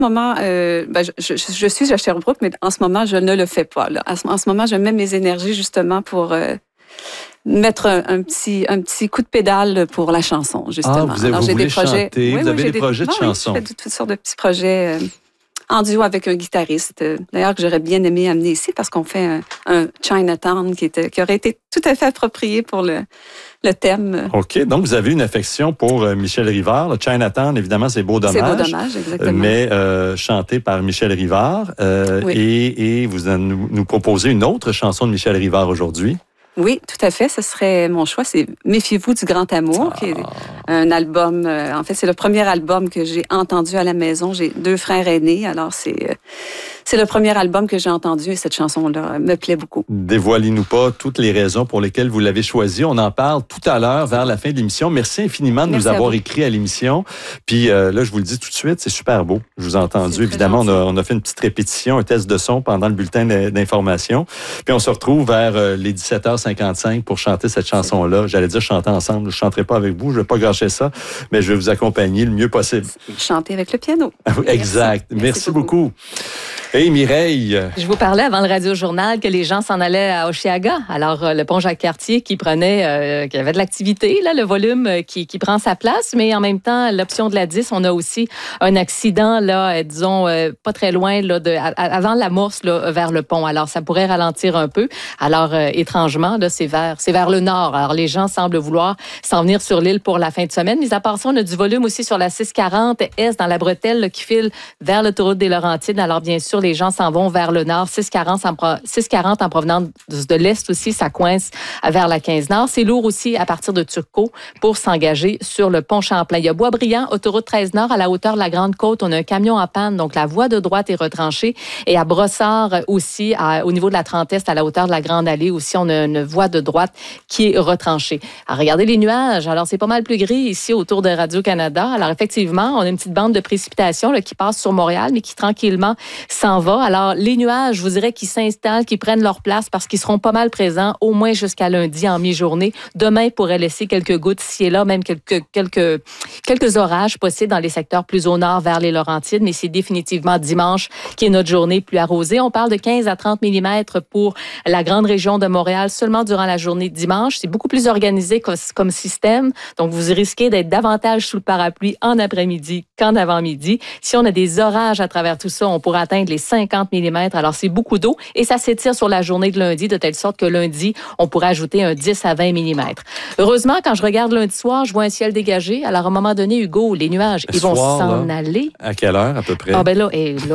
moment, je suis à Sherbrooke, mais en ce moment, je ne le fais pas. Là. En ce moment, je mets mes énergies justement pour mettre un petit coup de pédale pour la chanson, justement. Ah, vous voulez chanter, vous avez des projets de chansons. Oui, je fais toutes sortes de petits projets en duo avec un guitariste. D'ailleurs, que j'aurais bien aimé amener ici parce qu'on fait un Chinatown qui aurait été tout à fait approprié pour le thème. OK. Donc, vous avez une affection pour Michel Rivard. Le Chinatown, évidemment, c'est Beau Dommage. C'est Beau Dommage, exactement. Mais chanté par Michel Rivard. Oui. Et vous nous proposez une autre chanson de Michel Rivard aujourd'hui. Oui, tout à fait. Ce serait mon choix. C'est Méfiez-vous du grand amour, qui est un album. En fait, c'est le premier album que j'ai entendu à la maison. J'ai 2 frères aînés, alors c'est le premier album que j'ai entendu et cette chanson-là me plaît beaucoup. Dévoilez-nous pas toutes les raisons pour lesquelles vous l'avez choisi. On en parle tout à l'heure vers la fin de l'émission. Merci infiniment de nous avoir écrit à l'émission. Puis là, je vous le dis tout de suite, c'est super beau. Je vous ai entendu. Évidemment, on a fait une petite répétition, un test de son pendant le bulletin d'information. Puis on se retrouve vers les 17h55 pour chanter cette chanson-là. J'allais dire chanter ensemble. Je ne chanterai pas avec vous, je ne vais pas gâcher ça, mais je vais vous accompagner le mieux possible. Chanter avec le piano. Exact. Merci beaucoup. Hey Mireille! Je vous parlais avant le Radio-Journal que les gens s'en allaient à Hochelaga. Alors, le pont Jacques-Cartier qui avait de l'activité, là, le volume qui prend sa place, mais en même temps, l'option de la 10, on a aussi un accident, là, disons, pas très loin, là, avant l'amorce, là, vers le pont. Alors, ça pourrait ralentir un peu. Alors, étrangement, là, c'est vers le nord. Alors, les gens semblent vouloir s'en venir sur l'île pour la fin de semaine. Mais à part ça, on a du volume aussi sur la 640 Est dans la bretelle, là, qui file vers l'autoroute des Laurentides. Alors, bien sûr, les gens s'en vont vers le nord. 640 en provenance de l'est aussi, ça coince vers la 15 Nord. C'est lourd aussi à partir de Turcot pour s'engager sur le pont Champlain. Il y a Boisbriand, autoroute 13 Nord, à la hauteur de la Grande Côte. On a un camion en panne, donc la voie de droite est retranchée. Et à Brossard aussi, au niveau de la 30 Est, à la hauteur de la Grande Allée aussi, on a une voie de droite qui est retranchée. Alors, regardez les nuages. Alors, c'est pas mal plus gris ici autour de Radio-Canada. Alors, effectivement, on a une petite bande de précipitations là, qui passe sur Montréal, mais qui tranquillement s'en va. Alors, les nuages, je vous dirais qu'ils s'installent, qu'ils prennent leur place parce qu'ils seront pas mal présents au moins jusqu'à lundi en mi-journée. Demain pourrait laisser quelques gouttes ici et là, même quelques orages possibles dans les secteurs plus au nord vers les Laurentides, mais c'est définitivement dimanche qui est notre journée plus arrosée. On parle de 15 à 30 mm pour la grande région de Montréal seulement durant la journée de dimanche. C'est beaucoup plus organisé comme système, donc vous risquez d'être davantage sous le parapluie en après-midi qu'en avant-midi. Si on a des orages à travers tout ça, on pourrait atteindre les 50 mm. Alors, c'est beaucoup d'eau et ça s'étire sur la journée de lundi de telle sorte que lundi, on pourrait ajouter un 10 à 20 mm. Heureusement, quand je regarde lundi soir, je vois un ciel dégagé. Alors, à un moment donné, Hugo, les nuages, ils vont s'en aller. À quelle heure, à peu près? Ah, ben là,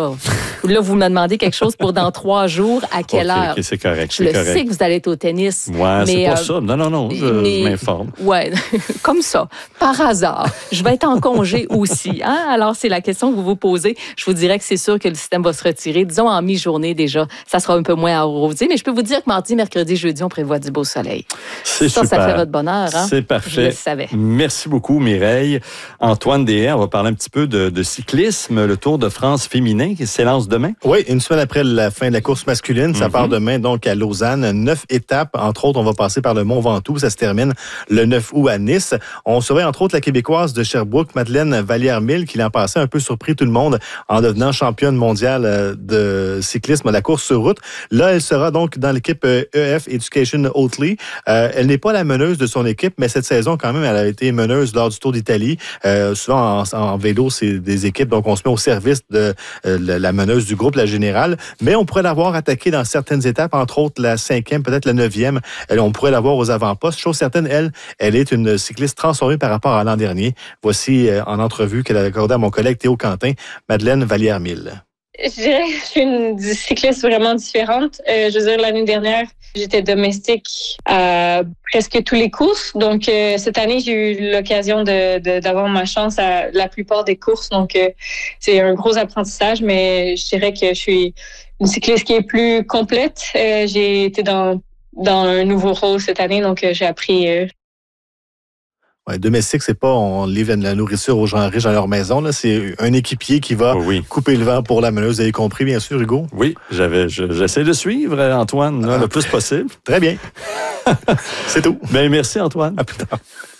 vous me demandez quelque chose pour dans 3 jours. À quelle heure? OK, c'est correct. Je sais que vous allez être au tennis. Ouais, mais, c'est pas ça. Non, je m'informe. Ouais, comme ça, par hasard. Je vais être en congé aussi. Hein? Alors, c'est la question que vous vous posez. Je vous dirais que c'est sûr que le système va se retirer. Disons, en mi-journée déjà, ça sera un peu moins arrosé. Mais je peux vous dire que mardi, mercredi, jeudi, on prévoit du beau soleil. C'est ça, super. Ça fait votre bonheur. Hein? C'est parfait. Je le savais. Merci beaucoup, Mireille. Antoine Deshaies, on va parler un petit peu de cyclisme. Le Tour de France féminin qui s'élance demain. Oui, une semaine après la fin de la course masculine. Ça part demain, donc, à Lausanne. 9 étapes. Entre autres, on va passer par le Mont Ventoux. Ça se termine le 9 août à Nice. On surveille, entre autres, la Québécoise de Sherbrooke, Madeleine Vallière-Mille, qui l'an passé a un peu surpris tout le monde en devenant championne mondiale de cyclisme à la course sur route. Là, elle sera donc dans l'équipe EF Education Oatly. Elle n'est pas la meneuse de son équipe, mais cette saison, quand même, elle a été meneuse lors du Tour d'Italie. Souvent, en vélo, c'est des équipes, donc on se met au service de la meneuse du groupe, la générale. Mais on pourrait l'avoir attaquée dans certaines étapes, entre autres la 5e, peut-être la 9e. On pourrait l'avoir aux avant-postes. Chose certaine, elle est une cycliste transformée par rapport à l'an dernier. Voici en entrevue qu'elle a accordée à mon collègue Théo Quentin, Madeleine Vallière-Mille. Je dirais que je suis une cycliste vraiment différente. Je veux dire, l'année dernière, j'étais domestique à presque tous les courses. Donc, cette année, j'ai eu l'occasion d'avoir ma chance à la plupart des courses. Donc, c'est un gros apprentissage, mais je dirais que je suis une cycliste qui est plus complète. J'ai été dans un nouveau rôle cette année, donc j'ai appris... Ouais, domestique, c'est pas on livre de la nourriture aux gens riches dans leur maison. Là. C'est un équipier qui va couper le vent pour la meneuse. Vous avez compris, bien sûr, Hugo? Oui, j'essaie de suivre, Antoine, le plus possible. Très bien. C'est tout. Bien, merci, Antoine. À plus tard.